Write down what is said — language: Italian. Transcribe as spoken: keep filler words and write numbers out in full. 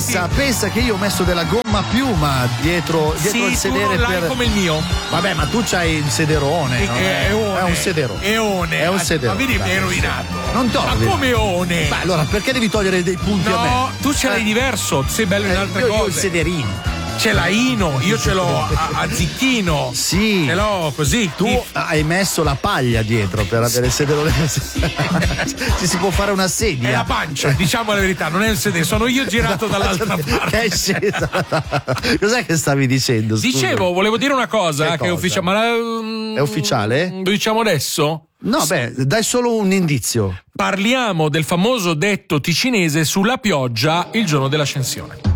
pensa, pensa che io ho messo della gomma piuma dietro, dietro sì, il sedere tu non per... l'hai come il mio. Vabbè, ma tu c'hai il sederone. No? È, è un sederone. Eone. È un sederone. Ma vedi, mi hai rovinato. Non togli. Ma come Eone? Ma allora, perché devi togliere dei punti no, a me? No, tu ce l'hai eh. diverso, tu sei bello in altre io, cose. Io il sederino. Ce l'hai Ino, io ce l'ho a, a zicchino. Sì. Ce l'ho così. Tu ti... hai messo la paglia dietro per avere il sedere. Ci si può fare una sedia. È la pancia, diciamo la verità, non è il sedere, sono io girato dall'altra parte. Che è scesa. Cos'è che stavi dicendo? Scusa? Dicevo, volevo dire una cosa che, che cosa? è ufficiale. Ma la, um, è ufficiale? Lo diciamo adesso? No, beh, dai solo un indizio. Parliamo del famoso detto ticinese sulla pioggia il giorno dell'ascensione.